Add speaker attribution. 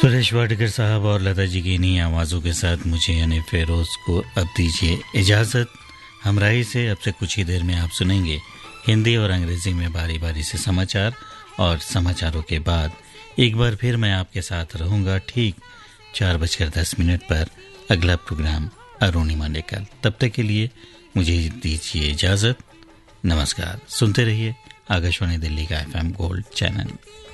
Speaker 1: सुरेश वाडकर साहब और लता जी की इन्हीं आवाज़ों के साथ मुझे यानी फेरोज को अब दीजिए इजाज़त। हमराही से अब से कुछ ही देर में आप सुनेंगे हिंदी और अंग्रेज़ी में बारी बारी से समाचार, और समाचारों के बाद एक बार फिर मैं आपके साथ रहूँगा ठीक 4:10 पर अगला प्रोग्राम अरुणिमा लेकर। तब तक के लिए मुझे दीजिए इजाज़त। नमस्कार। सुनते रहिए आकाशवाणी दिल्ली का FM गोल्ड चैनल।